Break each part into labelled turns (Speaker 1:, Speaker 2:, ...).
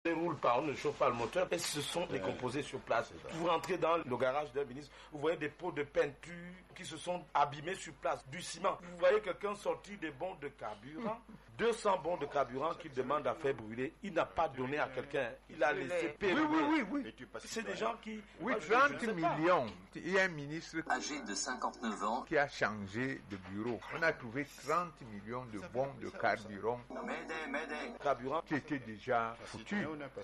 Speaker 1: ne roule pas, on ne chauffe pas le moteur et ce sont décomposés sur place. Vous rentrez dans le garage d'un ministre, vous voyez des pots de peinture qui se sont abîmés sur place, du ciment. Vous voyez quelqu'un sortir des bons de carburant, 200 bons de carburant qu'il demande à faire brûler. Il n'a pas donné à quelqu'un, il a laissé périr.
Speaker 2: Oui.
Speaker 1: C'est des gens qui...
Speaker 2: Oui, 30 millions. Il y a un ministre
Speaker 3: âgé de 59 ans
Speaker 2: qui a changé de bureau. On a trouvé 30 millions de bons de carburant
Speaker 1: Carburant
Speaker 2: qui étaient déjà foutus.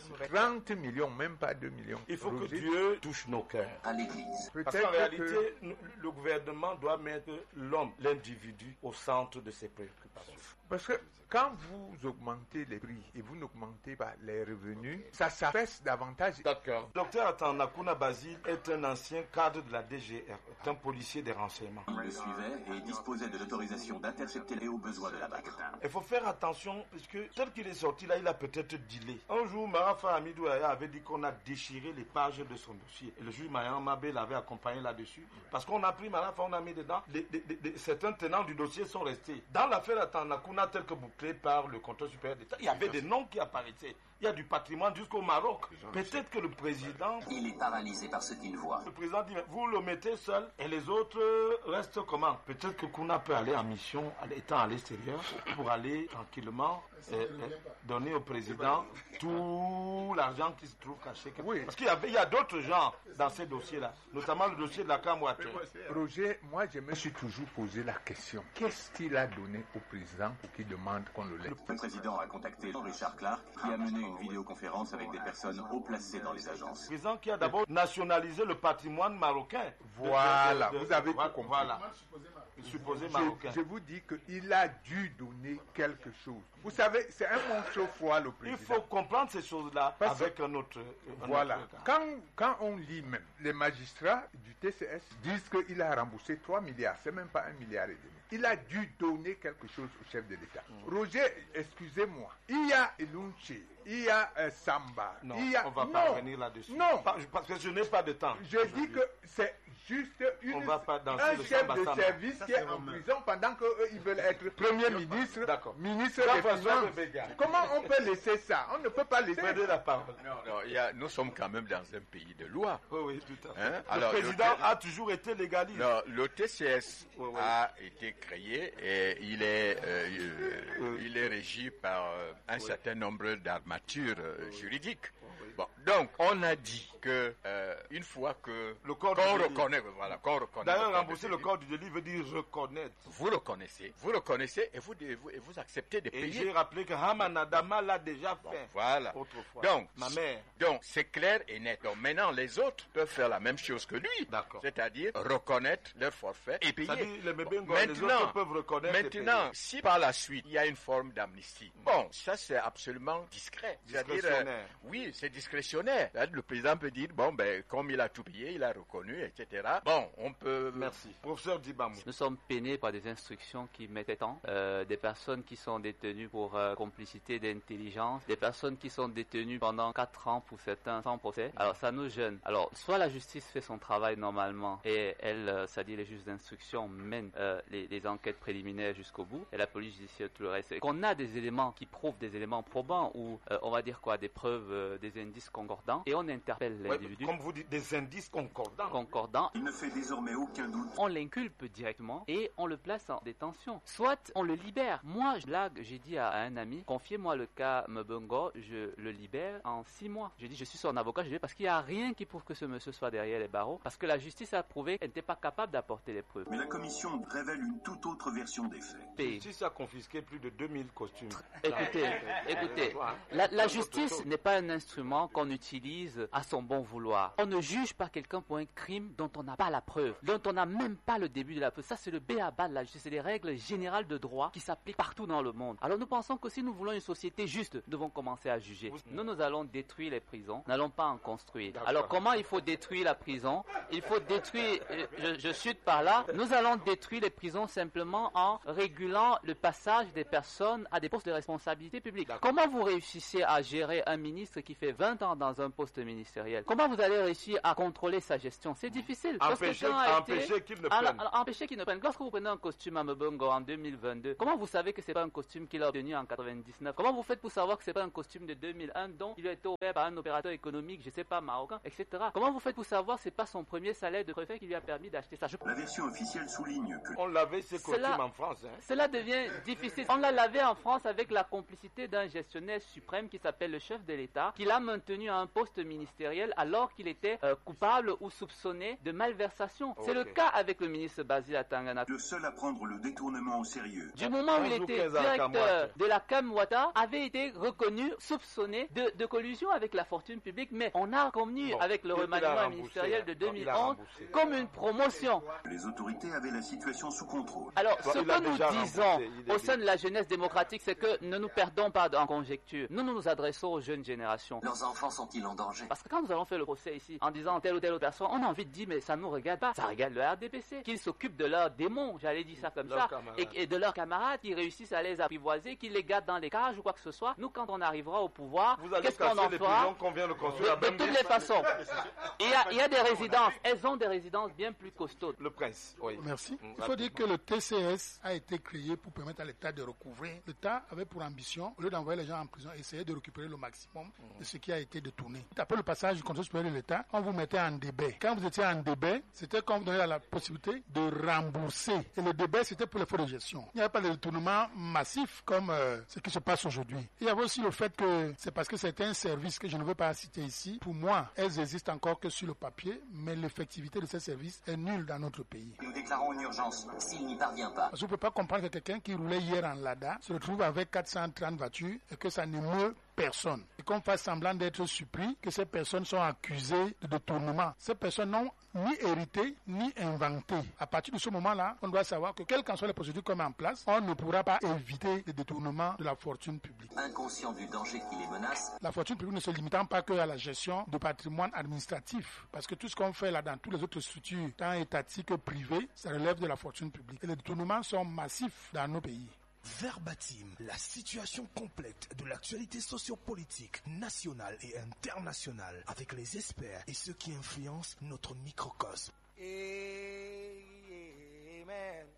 Speaker 2: 30 millions, même pas 2 millions.
Speaker 1: Il faut que Dieu touche nos cœurs.
Speaker 3: à l'église.
Speaker 1: Parce qu'en réalité, le gouvernement doit mettre l'homme, l'individu, au centre de ses préoccupations.
Speaker 2: Parce que quand vous augmentez les prix et vous n'augmentez pas les revenus, ça s'affaisse davantage.
Speaker 1: D'accord. Docteur Atanakuna Basile est un ancien cadre de la DGR, un policier des renseignements.
Speaker 3: Il le suivait et disposait de l'autorisation d'intercepter les hauts besoins de la banque.
Speaker 1: Il faut faire attention, parce que tel qu'il est sorti là, il a peut-être dealé. Un jour, Marafa Hamidou avait dit qu'on a déchiré les pages de son dossier. Et le juge Mayan Mabé l'avait accompagné là-dessus. Parce qu'on a pris Marafa, on a mis dedans. Certains tenants du dossier sont restés. Dans l'affaire Atanakuna, telle que bouclée par le contrôle supérieur d'État, il y avait des noms qui apparaissaient. Il y a du patrimoine jusqu'au Maroc. Peut-être que le président...
Speaker 3: Il est paralysé par ce qu'il voit.
Speaker 1: Le président dit, vous le mettez seul et les autres restent comment? Peut-être que Kuna peut aller en mission, étant à l'extérieur, pour aller tranquillement donner au président tout l'argent qui se trouve caché.
Speaker 2: Oui.
Speaker 1: Parce qu'il y a d'autres gens dans ces dossiers-là, notamment le dossier de la Camouaté.
Speaker 2: Roger, moi je me suis toujours posé la question. Qu'est-ce qu'il a donné au président pour qu'il demande qu'on le laisse?
Speaker 3: Le président a contacté Richard Clark qui a mené une vidéoconférence avec des personnes haut placées dans les agences.
Speaker 1: Le président qui a d'abord nationalisé le patrimoine marocain.
Speaker 2: Voilà, vous avez tout compris.
Speaker 1: Voilà. Le supposé marocain.
Speaker 2: Je vous dis qu'il a dû donner quelque chose. Vous savez, c'est un monstre froid, le président.
Speaker 1: Il faut comprendre ces choses-là avec un autre...
Speaker 2: Voilà. Quand on lit même, les magistrats du TCS disent qu'il a remboursé 3 milliards, c'est même pas 1,5 milliard. Il a dû donner quelque chose au chef de l'État. Roger, excusez-moi, il y a Elunche, il y a Samba,
Speaker 1: non,
Speaker 2: il y a...
Speaker 1: on va pas revenir là-dessus.
Speaker 2: Non.
Speaker 1: Parce que je n'ai pas de temps.
Speaker 2: Je dis que c'est juste un chef de service qui est en prison pendant qu'eux, ils veulent être Premier ministre, ministre des Finances. Comment on peut laisser ça? On ne peut pas laisser...
Speaker 1: la parole.
Speaker 4: Non, nous sommes quand même dans un pays de loi.
Speaker 1: Oui, tout à fait.
Speaker 4: Hein?
Speaker 1: Alors, le président a toujours été légaliste.
Speaker 4: Non, le TCS a été créé et il est régi par un certain nombre d'armatures juridiques. Bon, donc on a dit que une fois que qu'on reconnaît,
Speaker 1: D'ailleurs, rembourser le corps du délit veut dire reconnaître.
Speaker 4: Vous reconnaissez et vous acceptez de payer.
Speaker 1: Et j'ai rappelé que Hamanadama l'a déjà fait.
Speaker 4: Voilà.
Speaker 1: Autrefois.
Speaker 4: Donc,
Speaker 1: ma mère.
Speaker 4: Donc c'est clair et net. Donc maintenant les autres peuvent faire la même chose que lui.
Speaker 1: D'accord.
Speaker 4: C'est-à-dire reconnaître leur forfait et payer.
Speaker 1: C'est-à-dire les autres peuvent reconnaître.
Speaker 4: Maintenant, si par la suite il y a une forme d'amnistie, bon, ça c'est absolument discret.
Speaker 1: C'est-à-dire,
Speaker 4: oui, c'est discrétionnaire. Le président peut dire bon ben comme il a tout payé, il a reconnu, etc. Bon, on peut.
Speaker 1: Merci. Professeur Dibamou.
Speaker 5: Nous sommes peinés par des instructions qui mettaient en des personnes qui sont détenues pour complicité d'intelligence, des personnes qui sont détenues pendant 4 ans pour certains sans procès. Alors ça nous gêne. Alors soit la justice fait son travail normalement et elle, c'est-à-dire les juges d'instruction mènent les enquêtes préliminaires jusqu'au bout et la police judiciaire tout le reste. Et qu'on a des éléments qui prouvent des éléments probants ou on va dire quoi, des preuves, des indices concordants et on interpelle l'individu.
Speaker 1: Comme vous dites, des indices concordants.
Speaker 3: Il ne fait désormais aucun doute.
Speaker 5: On l'inculpe directement et on le place en détention. Soit on le libère. Moi, j'ai dit à un ami, confiez-moi le cas Mbongo, je le libère en 6 mois. J'ai dit, je suis son avocat, parce qu'il n'y a rien qui prouve que ce monsieur soit derrière les barreaux, parce que la justice a prouvé qu'elle n'était pas capable d'apporter les preuves.
Speaker 3: Mais la commission révèle une toute autre version des faits.
Speaker 1: La justice a confisqué plus de 2000 costumes.
Speaker 5: Écoutez, la justice n'est pas un instrument qu'on utilise à son bon vouloir. On ne juge pas quelqu'un pour un crime dont on n'a pas la preuve, dont on n'a même pas le début de la preuve. Ça, c'est le b.a.-ba de la justice. C'est des règles générales de droit qui s'appliquent partout dans le monde. Alors nous pensons que si nous voulons une société juste, nous devons commencer à juger. Nous allons détruire les prisons, nous n'allons pas en construire. Alors comment il faut détruire la prison? Il faut détruire, je chute par là, nous allons détruire les prisons simplement en régulant le passage des personnes à des postes de responsabilité publique. Comment vous réussissez à gérer un ministre qui fait 20 20 ans dans un poste ministériel, comment vous allez réussir à contrôler sa gestion? C'est difficile.
Speaker 1: Empêcher qu'il ne prenne.
Speaker 5: Empêcher qu'il ne prenne. Lorsque vous prenez un costume à Mbongo en 2022, comment vous savez que c'est pas un costume qu'il a obtenu en 99? Comment vous faites pour savoir que c'est pas un costume de 2001 dont il a été offert par un opérateur économique, je sais pas, marocain, etc. Comment vous faites pour savoir que c'est pas son premier salaire de préfet qui lui a permis d'acheter ça?
Speaker 3: La version officielle souligne que...
Speaker 1: On lavait ses costumes en France.
Speaker 5: Cela devient difficile. On l'a lavé en France avec la complicité d'un gestionnaire suprême qui s'appelle le chef de l'État, qui l'a maintenu à un poste ministériel alors qu'il était coupable ou soupçonné de malversation. Okay. C'est le cas avec le ministre Basile Atangana.
Speaker 3: Le seul à prendre le détournement au sérieux.
Speaker 5: Du moment où il était directeur de la CAM-Ouattara, avait été reconnu, soupçonné de collusion avec la fortune publique, mais on a convenu avec le remaniement ministériel de 2011 comme une promotion.
Speaker 3: Les autorités avaient la situation sous contrôle.
Speaker 5: Alors, ce que nous disons au sein de la jeunesse démocratique, c'est que ne nous perdons pas en conjecture. Nous nous adressons aux jeunes générations.
Speaker 6: Leurs enfants sont-ils en danger?
Speaker 5: Parce que quand nous allons faire le procès ici, en disant telle ou telle autre personne, on a envie de dire, mais ça ne nous regarde pas. Ça regarde le RDPC, qu'ils s'occupent de leurs démons, j'allais dire ça comme ça, et de leurs camarades qui réussissent à les apprivoiser, qui les gardent dans les cages ou quoi que ce soit. Nous, quand on arrivera au pouvoir, qu'est-ce qu'on en fera? De toutes les façons. Il y a des résidences. Elles ont des résidences bien plus costaudes.
Speaker 1: Le prince, oui.
Speaker 7: Merci. Il faut dire que le TCS a été créé pour permettre à l'État de recouvrer. L'État avait pour ambition, au lieu d'envoyer les gens en prison, essayer de récupérer le maximum de ce qui a été détourné. Après le passage du Conseil supérieur de l'État, on vous mettait en débet. Quand vous étiez en débet, c'était quand vous donnait la possibilité de rembourser. Et le débet, c'était pour les frais de gestion. Il n'y avait pas de détournement massif comme ce qui se passe aujourd'hui. Il y avait aussi le fait que c'est parce que c'était un service que je ne veux pas citer ici. Pour moi, elles existent encore que sur le papier, mais l'effectivité de ces services est nulle dans notre pays.
Speaker 6: Nous déclarons une urgence s'il n'y parvient pas.
Speaker 7: Parce que vous ne pouvez pas comprendre que quelqu'un qui roulait hier en Lada se retrouve avec 430 voitures et que ça n'émeut personne. Et qu'on fasse semblant d'être surpris que ces personnes sont accusées de détournement. Ces personnes n'ont ni hérité, ni inventé. À partir de ce moment-là, on doit savoir que quelles qu'en soient les procédures qu'on met en place, on ne pourra pas éviter le détournement de la fortune publique.
Speaker 6: Inconscient du danger qui les menace.
Speaker 7: La fortune publique ne se limitant pas que à la gestion de patrimoine administratif. Parce que tout ce qu'on fait là dans toutes les autres structures, tant étatiques que privées, ça relève de la fortune publique. Et les détournements sont massifs dans nos pays.
Speaker 8: Verbatim, la situation complète de l'actualité sociopolitique nationale et internationale avec les experts et ceux qui influencent notre microcosme.
Speaker 9: Amen.